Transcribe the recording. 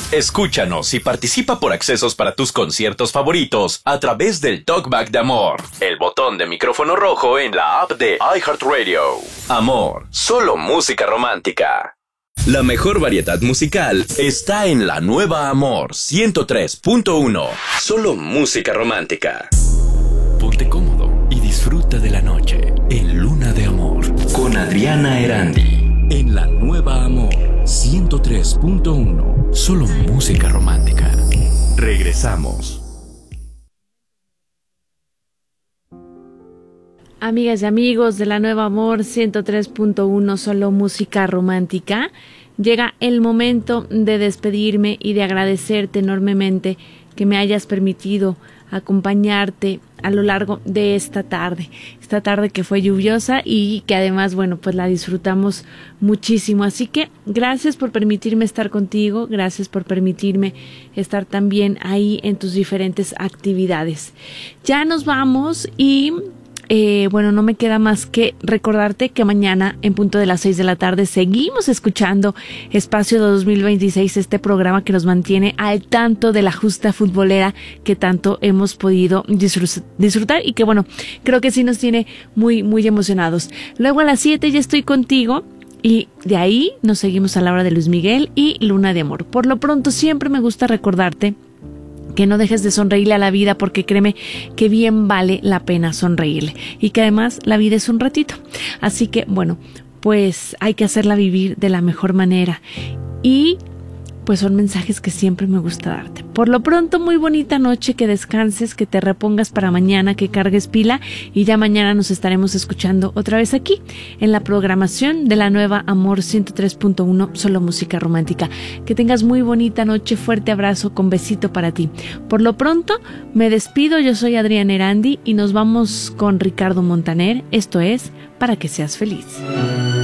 Escúchanos y participa por accesos para tus conciertos favoritos a través del Talkback de Amor, el botón de micrófono rojo en la app de iHeartRadio. Amor, solo música romántica. La mejor variedad musical está en la nueva Amor 103.1. Solo música romántica. Ponte cómodo y disfruta de la noche en Luna de Amor con Adriana Erandi. En la nueva Amor 103.1. Solo música romántica. Regresamos. Amigas y amigos de la nueva Amor 103.1, solo música romántica. Llega el momento de despedirme y de agradecerte enormemente que me hayas permitido acompañarte a lo largo de esta tarde que fue lluviosa y que además, bueno, pues la disfrutamos muchísimo. Así que gracias por permitirme estar contigo, gracias por permitirme estar también ahí en tus diferentes actividades. Ya nos vamos y bueno, no me queda más que recordarte que mañana en punto de las 6 de la tarde seguimos escuchando Espacio 2026, este programa que nos mantiene al tanto de la justa futbolera que tanto hemos podido disfrutar y que, bueno, creo que sí nos tiene muy, muy emocionados. Luego a las 7 ya estoy contigo. Y de ahí nos seguimos a la hora de Luis Miguel y Luna de Amor. Por lo pronto siempre me gusta recordarte que no dejes de sonreírle a la vida, porque créeme que bien vale la pena sonreírle y que además la vida es un ratito. Así que, bueno, pues hay que hacerla vivir de la mejor manera y pues son mensajes que siempre me gusta darte. Por lo pronto, muy bonita noche, que descanses, que te repongas para mañana, que cargues pila y ya mañana nos estaremos escuchando otra vez aquí en la programación de la nueva Amor 103.1, solo música romántica. Que tengas muy bonita noche, fuerte abrazo con besito para ti. Por lo pronto, me despido, yo soy Adriana Erandi y nos vamos con Ricardo Montaner. Esto es Para que seas feliz.